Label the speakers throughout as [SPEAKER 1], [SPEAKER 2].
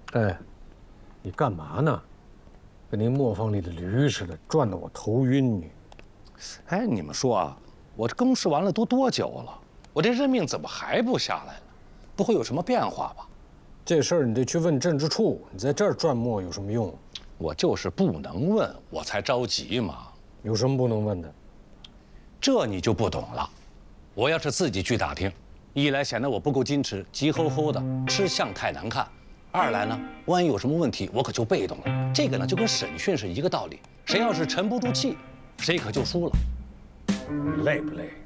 [SPEAKER 1] 哎，你干嘛呢？跟那磨坊里的驴似的，转得我头晕你。
[SPEAKER 2] 哎，你们说啊，我这公示完了都多久了？我这任命怎么还不下来呢？不会有什么变化吧？
[SPEAKER 1] 这事儿你得去问政治处，你在这儿转磨有什么用？
[SPEAKER 2] 我就是不能问，我才着急嘛。
[SPEAKER 1] 有什么不能问的？
[SPEAKER 2] 这你就不懂了。我要是自己去打听，一来显得我不够矜持，急吼吼的，吃相太难看；二来呢，万一有什么问题，我可就被动了。这个呢，就跟审讯是一个道理，谁要是沉不住气，谁可就输了。
[SPEAKER 1] 累不累？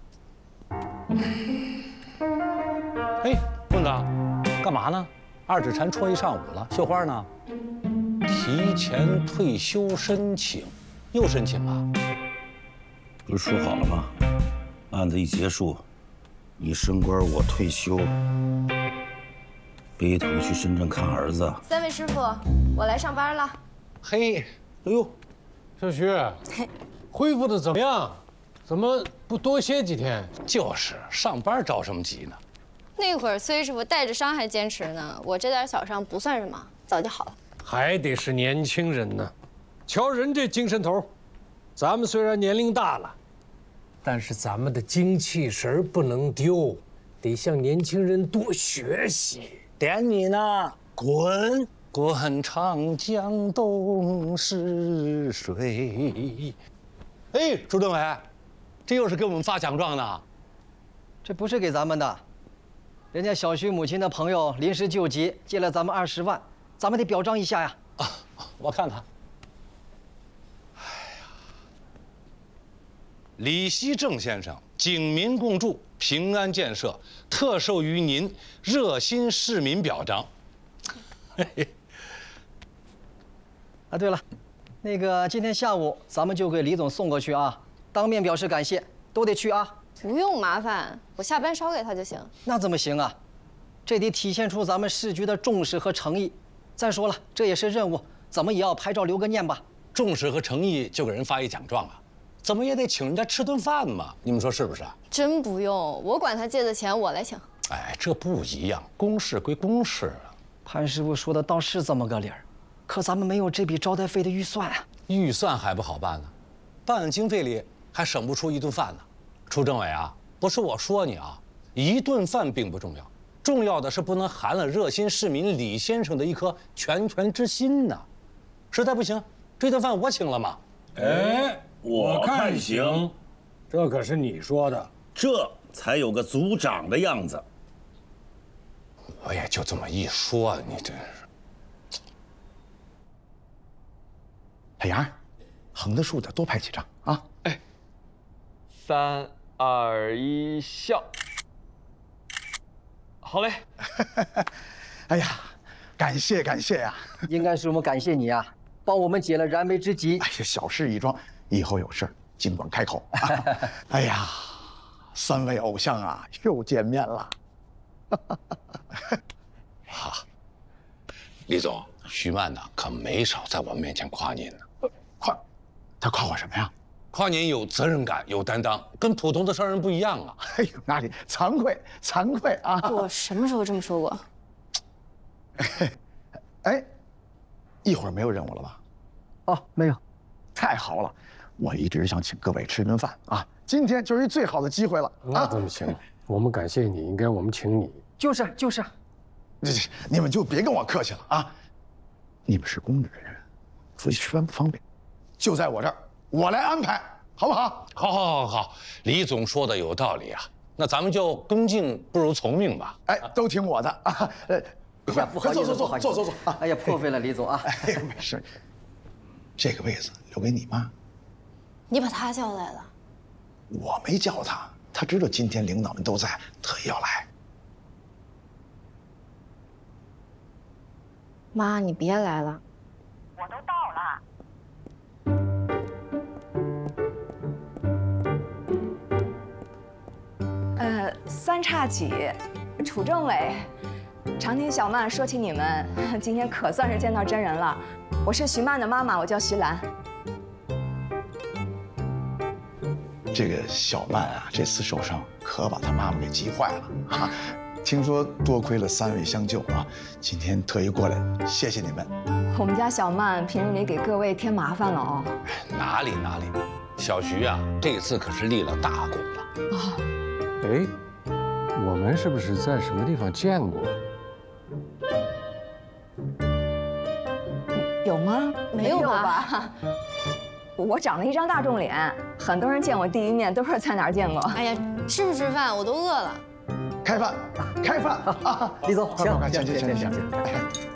[SPEAKER 2] 哎，棍子，干嘛呢？二指禅戳一上午了，绣花呢？提前退休申请，又申请啊？
[SPEAKER 3] 不是说好了吗？案子一结束，你升官，我退休，背头去深圳看儿子。
[SPEAKER 4] 三位师傅，我来上班了。
[SPEAKER 2] 嘿，哎呦，
[SPEAKER 1] 小徐，恢复的怎么样？怎么不多歇几天？
[SPEAKER 2] 就是上班着什么急呢？
[SPEAKER 4] 那会儿崔师傅带着伤还坚持呢，我这点小伤不算什么，早就好了。
[SPEAKER 1] 还得是年轻人呢，瞧人这精神头。咱们虽然年龄大了，但是咱们的精气神不能丢，得向年轻人多学习。
[SPEAKER 3] 点你呢，滚！
[SPEAKER 2] 滚长江东逝水。哎，朱政委，这又是给我们发奖状呢？
[SPEAKER 5] 这不是给咱们的，人家小徐母亲的朋友临时救急，借了咱们20万，咱们得表彰一下呀。
[SPEAKER 2] 啊，我看看。李希正先生警民共筑，平安建设，特授于您热心市民表彰。
[SPEAKER 5] 啊，对了，那个今天下午咱们就给李总送过去啊，当面表示感谢，都得去啊。
[SPEAKER 4] 不用麻烦，我下班捎给他就行。
[SPEAKER 5] 那怎么行啊？这得体现出咱们市局的重视和诚意。再说了，这也是任务，怎么也要拍照留个念吧。
[SPEAKER 2] 重视和诚意就给人发一奖状啊？怎么也得请人家吃顿饭嘛，你们说是不是？
[SPEAKER 4] 真不用，我管他借的钱，我来请。
[SPEAKER 2] 哎，这不一样，公事归公事啊。
[SPEAKER 5] 潘师傅说的倒是这么个理儿，可咱们没有这笔招待费的预算啊。
[SPEAKER 2] 预算还不好办呢，办案经费里还省不出一顿饭呢。楚政委啊，不是我说你啊，一顿饭并不重要，重要的是不能寒了热心市民李先生的一颗拳拳之心呐。实在不行，这顿饭我请了嘛。
[SPEAKER 1] 哎，
[SPEAKER 3] 我看行，
[SPEAKER 1] 这可是你说的，
[SPEAKER 3] 这才有个组长的样子。
[SPEAKER 2] 我也就这么一说，你真是。
[SPEAKER 6] 小杨，横的竖的多拍几张啊！
[SPEAKER 7] 哎，3、2、1，笑。好嘞。
[SPEAKER 6] 哎呀，感谢感谢呀！
[SPEAKER 5] 应该是我们感谢你啊，帮我们解了燃眉之急。
[SPEAKER 6] 哎呀，小事一桩，以后有事尽管开口。哎呀，3位偶像啊，又见面了。
[SPEAKER 2] 啊，李总，徐曼呢可没少在我面前夸您呢。
[SPEAKER 6] 他夸我什么呀？
[SPEAKER 2] 夸您有责任感、有担当，跟普通的商人不一样啊。
[SPEAKER 6] 哎呦，哪里，惭愧惭愧啊！
[SPEAKER 4] 我什么时候这么说过？
[SPEAKER 6] 哎，一会儿没有任务了吧？
[SPEAKER 5] 哦，没有。
[SPEAKER 6] 太好了，我一直想请各位吃顿饭啊，今天就是一最好的机会了。
[SPEAKER 1] 那怎么行？我们感谢你，应该我们请你。
[SPEAKER 5] 就是。
[SPEAKER 6] 你们就别跟我客气了啊！你们是公职人员，出去吃饭不方便，就在我这儿，我来安排，好不好？
[SPEAKER 2] 好，李总说的有道理啊。那咱们就恭敬不如从命吧。
[SPEAKER 6] 哎，都听我的啊！
[SPEAKER 5] 哎呀，不好意思，
[SPEAKER 6] 坐。
[SPEAKER 5] 哎呀，破费了，李总啊！
[SPEAKER 6] 哎呀，没事，这个位子留给你妈。
[SPEAKER 4] 你把他叫来了？
[SPEAKER 6] 我没叫他，他知道今天领导们都在，特意要来。
[SPEAKER 4] 妈，你别来了。
[SPEAKER 8] 我都到了。
[SPEAKER 9] 3叉戟，楚政委，常听小曼说起你们，今天可算是见到真人了。我是徐曼的妈妈，我叫徐兰。
[SPEAKER 6] 这个小曼啊，这次受伤可把她妈妈给急坏了啊！ 听说多亏了3位相救啊，今天特意过来，谢谢你们。
[SPEAKER 9] 我们家小曼平日里给各位添麻烦了哦。
[SPEAKER 2] 哪里，小徐啊，这次可是立了大功了。
[SPEAKER 9] 啊，
[SPEAKER 1] 哎，我们是不是在什么地方见过？
[SPEAKER 9] 有吗？
[SPEAKER 4] 没有吧？
[SPEAKER 9] 我长了一张大众脸，很多人见我第一面都是在哪儿见过。
[SPEAKER 4] 哎呀，吃不吃饭？我都饿了。
[SPEAKER 6] 开饭啊！
[SPEAKER 5] 李总，
[SPEAKER 6] 快，行。